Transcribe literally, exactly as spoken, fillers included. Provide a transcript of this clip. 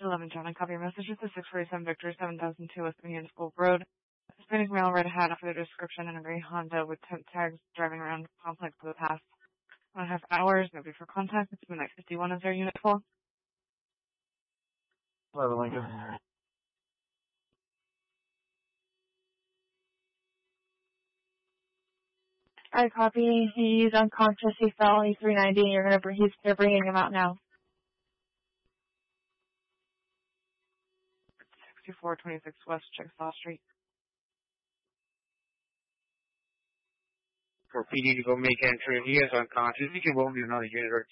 eleven, John, I copy your message. It's the six forty-seven Victor, seven thousand two West Municipal Road. Hispanic male, red hat, after the description, in a gray Honda with temp tags driving around complex for the past one and a half hours. Nobody for contact. It's midnight fifty-one. Is there a unit full? eleven Lincoln. I copy. He's unconscious. He fell. He's three ninety. You're gonna. He's. They're bringing him out now. sixty-four twenty-six West Chickasaw Street. For P D to go make entry. If he is unconscious, he can roll me another unit or two.